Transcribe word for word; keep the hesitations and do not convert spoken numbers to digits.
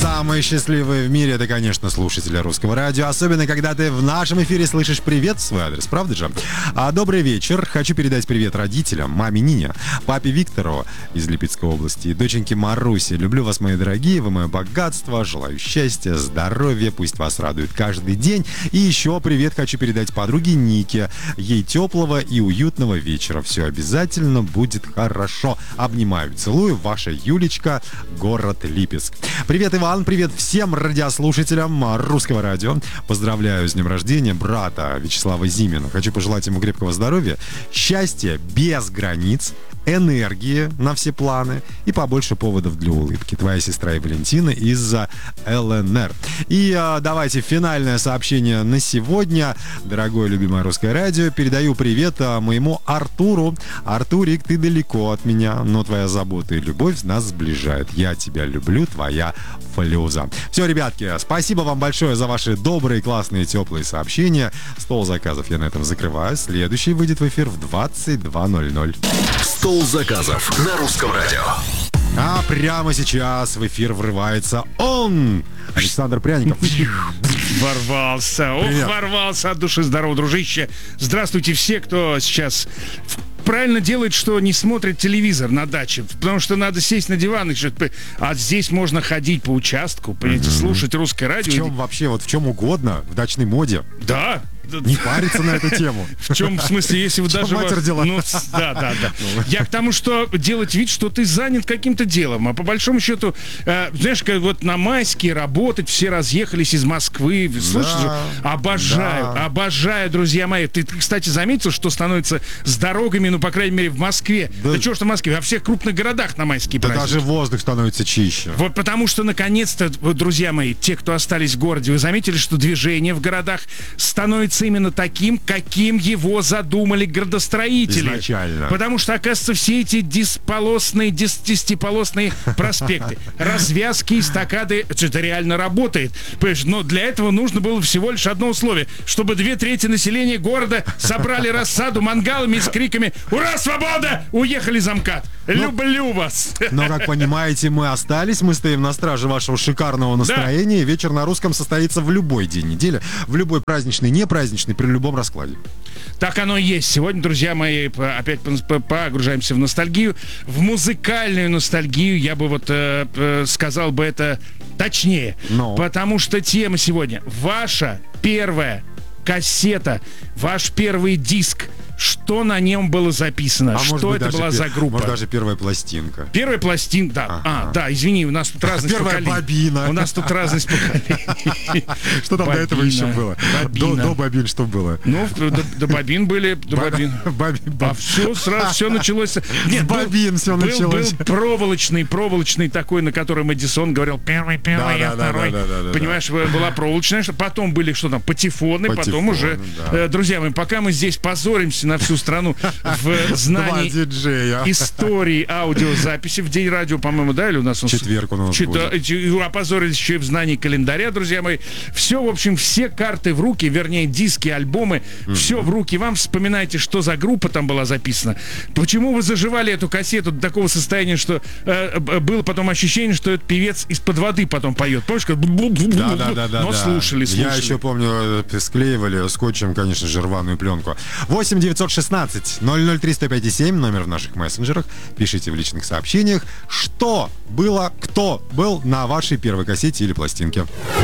Самые счастливые в мире — это, конечно, слушатели Русского радио. Особенно, когда ты в нашем эфире слышишь привет в свой адрес, правда же? А, добрый вечер. Хочу передать привет родителям, маме Нине, папе Виктору из Липецкой области и доченьке Марусе. Люблю вас, мои дорогие, вы мое богатство. Желаю счастья, здоровья, пусть вас радует каждый день. И еще привет хочу передать подруге Нике. Ей теплого и уютного вечера. Все обязательно будет хорошо. Обнимаю, целую. Ваша Юлечка, город Липецк. Привет, Иван, привет всем радиослушателям Русского радио. Поздравляю с днем рождения брата Вячеслава Зимина. Хочу пожелать ему крепкого здоровья, счастья без границ, энергии на все планы и побольше поводов для улыбки. Твоя сестра и Валентина из-за ЛНР. И а, давайте финальное сообщение на сегодня. Дорогое любимое Русское радио, передаю привет а, моему Артуру. Артурик, ты далеко от меня, но твоя забота и любовь нас сближает. Я тебя люблю, твоя Флюза. Все, ребятки, спасибо вам большое за ваши добрые, классные, теплые сообщения. Стол заказов я на этом закрываю. Следующий выйдет в эфир в двадцать два ноль ноль. Стол заказов на Русском радио. А прямо сейчас в эфир врывается он, Александр Пряников. Ворвался, ох, ворвался от души. Здорово, дружище. Здравствуйте все, кто сейчас правильно делает, что не смотрит телевизор на даче, потому что надо сесть на диван и что-то... А здесь можно ходить по участку, понимаете, mm-hmm. слушать Русское радио. В чем вообще, вот в чем угодно, в дачной моде. Да. Не париться на эту тему. В чем, в смысле, если вы даже... Матерь дела. Ну, да, да, да. Я к тому, что делать вид, что ты занят каким-то делом. А по большому счету, э, знаешь, как вот на майские работать, все разъехались из Москвы. Слушай, да, обожаю, да. обожаю, друзья мои. Ты, кстати, заметил, что становится с дорогами, ну, по крайней мере, в Москве. Да, да что ж в Москве, во всех крупных городах на майские да праздники. Даже воздух становится чище. Вот потому что, наконец-то, друзья мои, те, кто остались в городе, вы заметили, что движение в городах становится именно таким, каким его задумали градостроители. Изначально. Потому что, оказывается, все эти десполосные, дес- десятиполосные проспекты, развязки, эстакады, это реально работает. Понимаешь, но для этого нужно было всего лишь одно условие, чтобы две трети населения города собрали рассаду мангалами и с криками «Ура, свобода!» уехали за МКАД. Люблю вас! Но, как понимаете, мы остались, мы стоим на страже вашего шикарного настроения. Да. Вечер на Русском состоится в любой день недели, в любой праздничный, не праздничный, при любом раскладе. Так оно и есть. Сегодня, друзья мои, опять погружаемся в ностальгию, в музыкальную ностальгию. Я бы вот э, э, сказал бы это точнее. Но. Потому что тема сегодня — ваша первая кассета, ваш первый диск. Что на нем было записано? А что это была пер... за группа? Может, даже первая пластинка. Первая пластинка, да. Ага. А, да, извини, у нас тут разность поколений. Первая бобина. У нас тут разность поколений. Что там до этого еще было? До бобин что было? Ну, до бобин были, до бобин. А все, сразу все началось. Нет, бобин все началось. Был проволочный, проволочный такой, на котором Эдисон говорил первый, первый, я второй. Понимаешь, была проволочная. Потом были, что там, патефоны, потом уже... Друзья мои, пока мы здесь позоримся на всю страну в знании истории аудиозаписи в день радио, по-моему, да, или у нас... Четверг у нас Чета... будет. Опозорились еще и в знании календаря, друзья мои. Все, в общем, все карты в руки, вернее, диски, альбомы, mm-hmm. все в руки вам. Вспоминайте, что за группа там была записана. Почему вы заживали эту кассету до такого состояния, что э, было потом ощущение, что этот певец из-под воды потом поет. Помнишь, как... Да, да, да, да, но да. слушали, слушали. Я еще помню, склеивали скотчем, конечно же, рваную пленку. восемь девятьсот шестнадцать ноль ноль три сто пять семь, номер в наших мессенджерах. Пишите в личных сообщениях, что было, кто был на вашей первой кассете или пластинке.